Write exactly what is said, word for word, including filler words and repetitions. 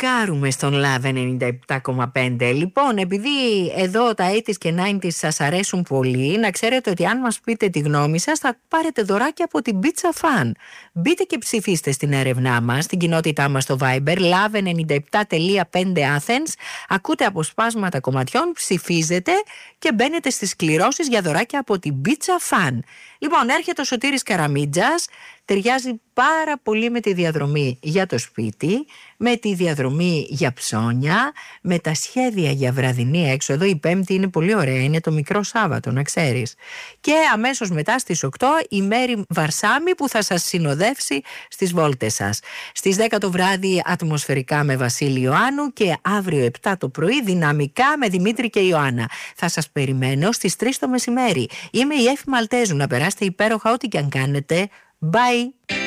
ροκάρουμε στον Love ενενήντα επτά κόμμα πέντε. Λοιπόν, επειδή εδώ τα ογδόντα και ενενήντα σας αρέσουν πολύ, να ξέρετε ότι αν μας πείτε τη γνώμη σας θα πάρετε δωράκι από την Pizza Fan. Μπείτε και ψηφίστε στην έρευνά μας, στην κοινότητά μας στο Viber Love ενενήντα επτά κόμμα πέντε Athens. Ακούτε αποσπάσματα κομματιών, ψηφίζετε και μπαίνετε στις κληρώσεις για δωράκια από την Pizza Fan. Λοιπόν, έρχεται ο Σωτήρης Καραμίτζας, ταιριάζει πάρα πολύ με τη διαδρομή για το σπίτι, με τη διαδρομή για ψώνια, με τα σχέδια για βραδινή έξοδο. Η Πέμπτη είναι πολύ ωραία, είναι το μικρό Σάββατο, να ξέρεις. Και αμέσως μετά στις οκτώ η Μέρη Βαρσάμι που θα σας συνοδεύσει στις βόλτες σας. Στις δέκα το βράδυ ατμοσφαιρικά με Βασίλη Ιωάννου και αύριο επτά το πρωί δυναμικά με Δημήτρη και Ιωάννα. Θα σας περιμένω στις τρεις το μεσημέρι. Είμαι η Εφη Μαλτέζου, να περάσετε υπέροχα ό,τι και αν κάνετε. Bye!